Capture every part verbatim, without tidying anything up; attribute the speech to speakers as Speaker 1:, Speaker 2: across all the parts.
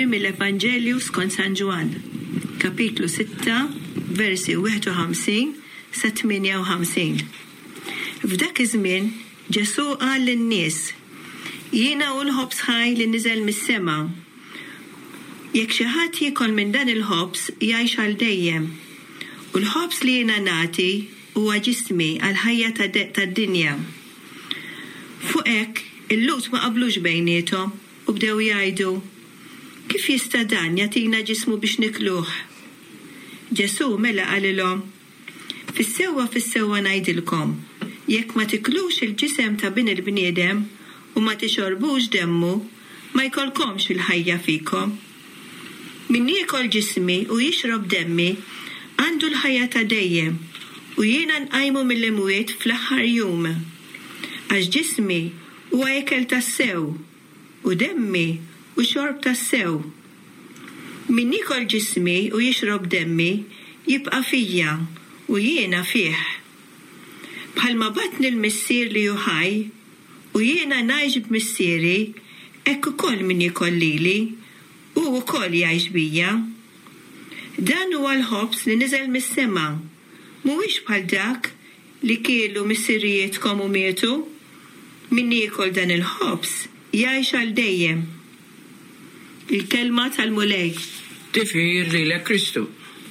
Speaker 1: mill-Evanġelju skont San Ġwan, kapitlu sitta, versi wieħed u ħamsin sa tminja u ħamsin. F'dak iż-żmien Ġesu qal lin-nies: Jiena hu l-ħobż ħaj li niżel mis-sema. Jekk xi ħadd jiekol minn dan il-ħobż jgħix għal dejjem. U l-ħobż li jiena nagħti huwa ġismi għal ħajja tad-dinja. Fuq hekk il-lut ma qablux bejniethom u bdew jgħidu: Kif jista' dan jagħtina ġismu biex nikluh? Ġesu mela qalilhom: Fis-sewwa fis-sewwa ngħidilkom, jekk ma tiklux il-ġisem ta' bin il-bniedem u ma tixorbux demmu, ma jkollkomx il-ħajja fikom. Min jiekol ġismi u jixrob demmi għandu l-ħajja ta' dejjem u jiena nqajmu mill-imwiet fl-aħħar jum. Għax ġismi huwa ikel tas-sew u demmi u xorb tas-sew. Min jiekol ġismi u jixrob demmi jibqa' fija u jiena fih. Bħalma batni l-missier li hu ħaj u jiena ngħix b'missieri, hekk ukoll min jiekol lili u wkoll jgħix bija. Dan huwa l-ħobż li niżel mis-sema, mhuwiex bħal dak li kielu missierijietkom u mietu. Min jiekol dan il-ħobż jgħix għal dejjem. Il-kelma tal-mulej.
Speaker 2: Tifhir lilek Kristu.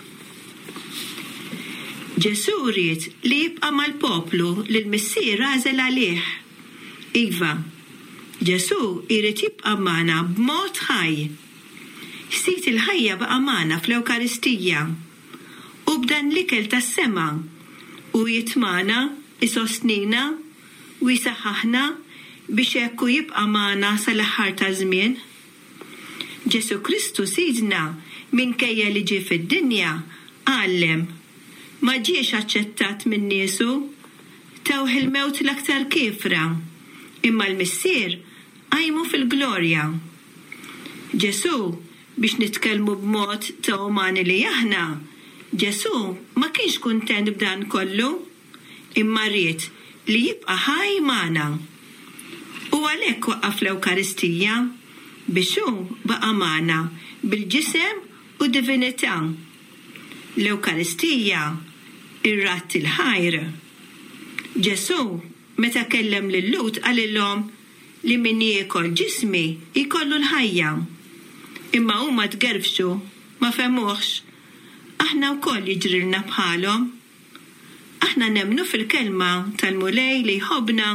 Speaker 1: Ġesu ried li jibqa' mal-poplu li l-missier għażel għalih. Iva, Ġesu jrid jibqa' magħna b'mod ħaj. Sit il-ħajja baqa' magħna fl-Ewkaristija u b'dan l-ikel tas-sema u jitmana, isostnina u jisaħħaħna biex hekk jibqa' magħna sal-aħħar ta' żmien. Ġesu Kristu sidna minkejja li ġie fid-dinja għallem. Ma ġiex aċċettat minn niesu, tawh il-mewt l-aktar kiefra, imma l-missier qajmu fil-glorja. Ġesu biex nitkellmu b'mod ta' umani li aħna, Ġesu ma kienx kuntent b'dan kollu, imma ried li jibqa' ħaj magħna. U għalhekk waqqaf l-Ewkaristija biex hu baqa' magħna bil-ġisem u divinità. L-Ewkaristija irrat il-ħajr. Ġesu meta kellem lil-lut qalilhom li min jiekol ġismi jkollu l-ħajja. Imma huma tgerfxu, ma femuhx. Aħna wkoll jiġrilna bħalhom. Aħna nemmnu fil-kelma tal-mulej li jħobbna.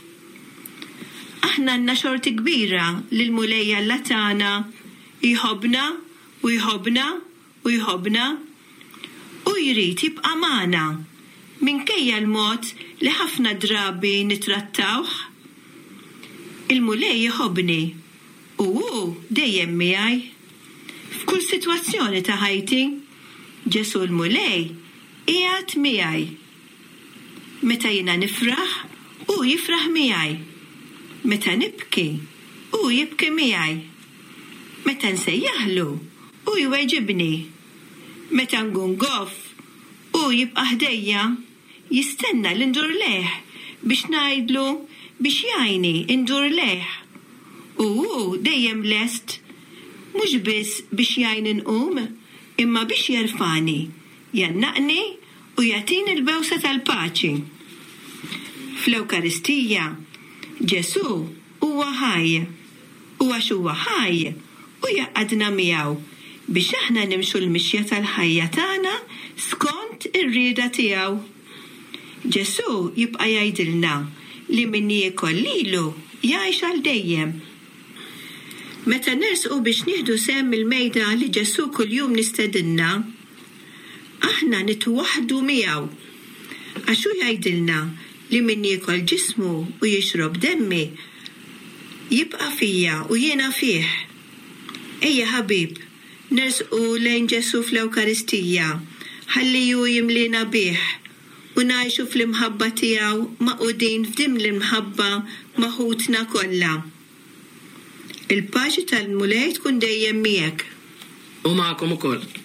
Speaker 1: Aħna għandna xorti kbira li l-mulej Alla tagħna jħobbna u jħobbna u jħobbna u jrid jibqa' magħna minkejja l-mod li ħafna drabi nittrattawh. Il-mulej jħobbni u hu dejjem miegħi. F'kull sitwazzjoni ta' ħajti, Ġesu l-mulej qiegħed miegħi. Meta jiena nifraħ u jifraħ miegħi. Meta nibki u jibki miegħi. Meta nsejjaħlu u jweġibni. Meta nkun goff u jibqa' ħdejja, jistenna li ndur leh biex ngħidlu biex jgħinni ndur leh. U hu dejjem lest, mhux biss biex jgħinni nqum, imma biex jerfani, jannaqni u jagħtini l-bewsa tal-paċi. Fl-Ewkaristija Ġesu huwa ħaj, u għax huwa ħaj u jaqgħadna miegħu biex aħna nimxu l-mixja tal-ħajja tagħna skont ir-rieda tiegħu. Ġesu jibqa' jgħidilna li min jiekol lilu jgħix għal dejjem. Meta nersqu biex nieħdu sehem il-mejda li Ġesu kuljum nistedinna, aħna nitwaħdu miegħu. Għax hu jgħidilna li min jiekol ġismu u jixrob demmi jibqa' fija u jiena fih. Ejja ħabib, nersqu lejn Ġesu fl-Ewkaristija, ħalli hu jimlina bih u ngħixu fl-imħabba tiegħu maqudin f'dim l-imħabba maħutna kollha. Il-paċi tal-mulej tkun dejjem miegħek.
Speaker 2: U magħkom ukoll.